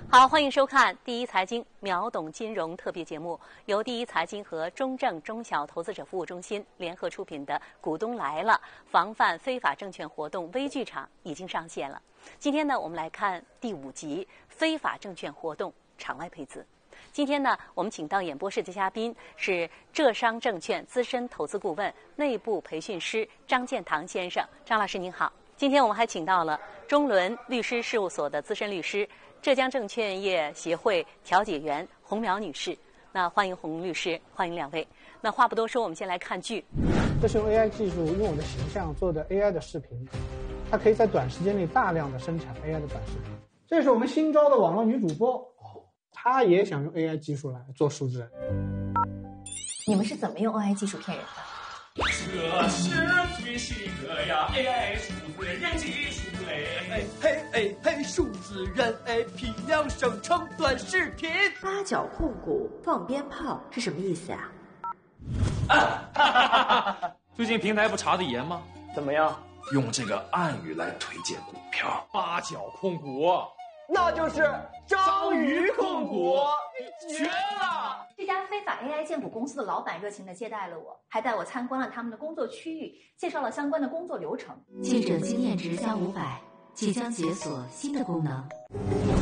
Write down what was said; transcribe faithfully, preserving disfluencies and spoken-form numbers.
好，欢迎收看第一财经秒懂金融特别节目，由第一财经和中证中小投资者服务中心联合出品的《股东来了》防范非法证券活动微剧场已经上线了。今天呢，我们来看第五集非法证券活动场外配资。今天呢，我们请到演播室的嘉宾是浙商证券资深投资顾问、内部培训师张建堂先生。张老师您好。今天我们还请到了中伦律师事务所的资深律师、浙江证券业协会调解员洪苗女士。那欢迎洪律师，欢迎两位。那话不多说，我们先来看剧。 这是用 A I 技术用我的形象做的 A I 的视频，它可以在短时间内大量的生产 A I 的短视频。这是我们新招的网络女主播，她也想用 A I 技术来做数字人。 你们是怎么用 A I 技术骗人的？ 这是最新的呀 A I 数字人技术嘞， 哎嘿哎嘿，数字人哎，批量生成短视频。 八角控股放鞭炮是什么意思啊？ 啊哈哈哈哈！最近平台不查的严吗？ 怎么样？ 用这个暗语来推荐股票，八角控股， 那就是章鱼控股，绝了！ 这家非法 A I 荐股公司的老板热情地接待了我，还带我参观了他们的工作区域，介绍了相关的工作流程。 记者经验值加五百，即将解锁新的功能。